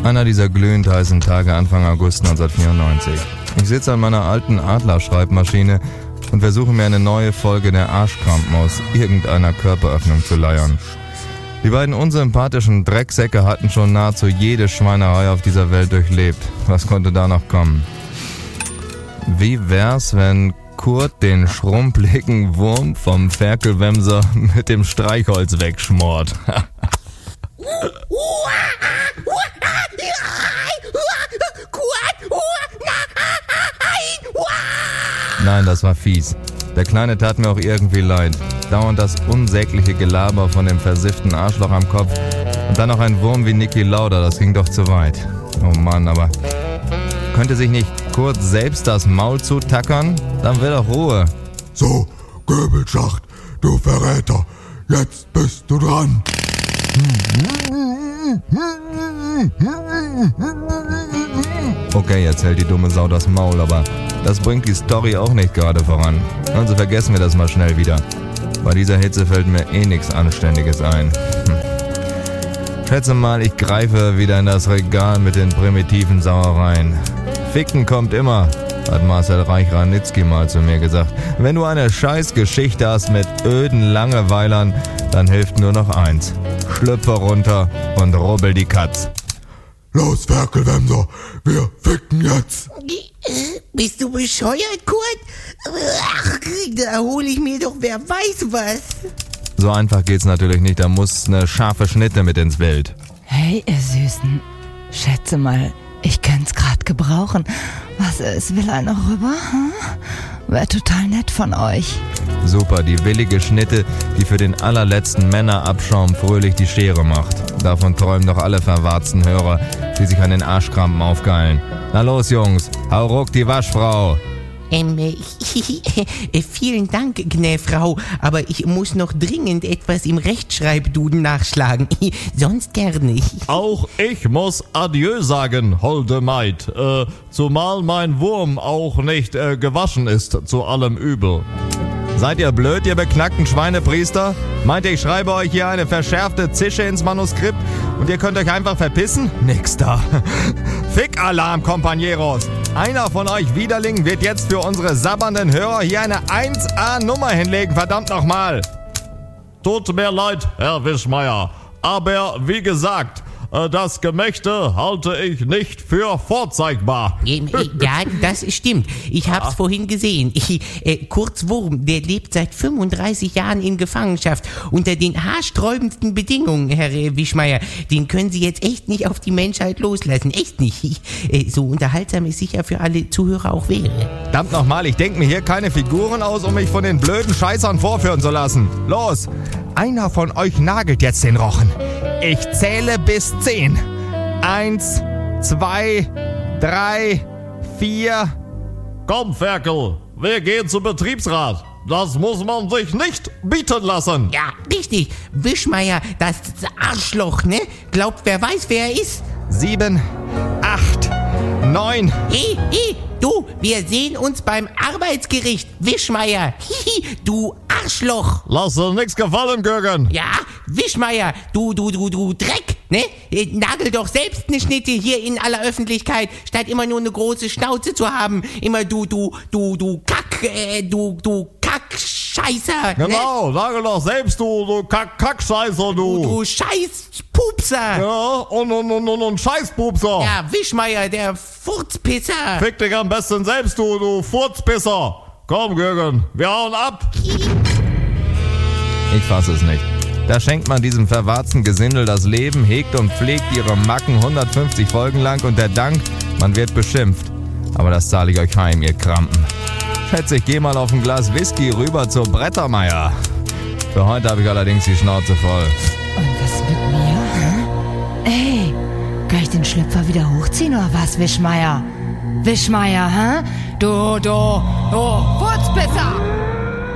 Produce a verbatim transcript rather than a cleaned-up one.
Einer dieser glühend heißen Tage Anfang August neunzehnhundertvierundneunzig. Ich sitze an meiner alten Adler-Schreibmaschine und versuche mir eine neue Folge der Arschkrampen aus irgendeiner Körperöffnung zu leiern. Die beiden unsympathischen Drecksäcke hatten schon nahezu jede Schweinerei auf dieser Welt durchlebt. Was konnte da noch kommen? Wie wär's, wenn Kurt den schrumpeligen Wurm vom Ferkelwemser mit dem Streichholz wegschmort? Nein, das war fies. Der Kleine tat mir auch irgendwie leid. Dauernd das unsägliche Gelaber von dem versifften Arschloch am Kopf und dann noch ein Wurm wie Niki Lauda, das ging doch zu weit. Oh Mann, aber könnte sich nicht Kurt selbst das Maul zutackern? Dann will doch Ruhe. So, Göbelschacht, du Verräter, jetzt bist du dran. Okay, jetzt hält die dumme Sau das Maul, aber das bringt die Story auch nicht gerade voran. Also vergessen wir das mal schnell wieder. Bei dieser Hitze fällt mir eh nichts Anständiges ein. Hm. Schätze mal, ich greife wieder in das Regal mit den primitiven Sauereien. Ficken kommt immer, hat Marcel Reich-Ranitzky mal zu mir gesagt. Wenn du eine Scheißgeschichte hast mit öden Langeweilern, dann hilft nur noch eins. Schlüpfe runter und rubbel die Katz. Los, Ferkelwemser, wir ficken jetzt. Bist du bescheuert, Kurt? Ach, da hol ich mir doch wer weiß was. So einfach geht's natürlich nicht, da muss eine scharfe Schnitte mit ins Bild. Hey, ihr Süßen, schätze mal, ich könnte grad gebrauchen. Was ist, will einer rüber? Hm? Wär total nett von euch. Super, die willige Schnitte, die für den allerletzten Männerabschaum fröhlich die Schere macht. Davon träumen doch alle verwarzten Hörer, die sich an den Arschkrampen aufgeilen. Na los, Jungs, hau ruck die Waschfrau. Ähm, äh, vielen Dank, Gnäfrau, aber ich muss noch dringend etwas im Rechtschreibduden nachschlagen. Sonst gerne. Auch ich muss Adieu sagen, holde Maid, äh, zumal mein Wurm auch nicht äh, gewaschen ist, zu allem Übel. Seid ihr blöd, ihr beknackten Schweinepriester? Meint ihr, ich schreibe euch hier eine verschärfte Zische ins Manuskript und ihr könnt euch einfach verpissen? Nix da. Fick-Alarm, Compañeros. Einer von euch Widerlingen wird jetzt für unsere sabbernden Hörer hier eine eins A-Nummer hinlegen, verdammt nochmal. Tut mir leid, Herr Wischmeier, aber wie gesagt, das Gemächte halte ich nicht für vorzeigbar. Ja, das stimmt. Ich hab's ja. vorhin gesehen. Ich, äh, Kurt Wurm, der lebt seit fünfunddreißig Jahren in Gefangenschaft unter den haarsträubendsten Bedingungen, Herr äh, Wischmeier. Den können Sie jetzt echt nicht auf die Menschheit loslassen. Echt nicht. Äh, so unterhaltsam es sicher für alle Zuhörer auch wäre. Verdammt nochmal, ich denke mir hier keine Figuren aus, um mich von den blöden Scheißern vorführen zu lassen. Los, einer von euch nagelt jetzt den Rochen. Ich zähle bis zehn. Eins, zwei, drei, vier. Komm, Ferkel, wir gehen zum Betriebsrat. Das muss man sich nicht bieten lassen. Ja, richtig. Wischmeier, das Arschloch, ne? Glaubt, wer weiß, wer er ist. Sieben, acht, neun. Hey, hey, du, wir sehen uns beim Arbeitsgericht, Wischmeier. Hihi, du Arschloch. Lass dir nix gefallen, Gürgen. Ja, Wischmeier, du, du, du, du Dreck, ne? Nagel doch selbst eine Schnitte hier in aller Öffentlichkeit, statt immer nur eine große Schnauze zu haben. Immer du, du, du, du Kack, äh, du, du Kackscheißer. Genau, ne? Nagel doch selbst, du, du Kack, Kackscheißer, du. Du, du Scheißpupser. Ja, und, und, und, und, und Scheißpupser. Ja, Wischmeier, der Furzpisser. Fick dich am besten selbst, du, du Furzpisser. Komm, Gürgen, wir hauen ab. Ich fass es nicht. Da schenkt man diesem verwarzten Gesindel das Leben, hegt und pflegt ihre Macken hundertfünfzig Folgen lang und der Dank, man wird beschimpft. Aber das zahle ich euch heim, ihr Krampen. Schätze, ich geh mal auf ein Glas Whisky rüber zur Brettermeier. Für heute habe ich allerdings die Schnauze voll. Und was mit mir? Hä? Ey, kann ich den Schlüpfer wieder hochziehen oder was, Wischmeier? Wischmeier, hä? Du, du, du, Furzpisser!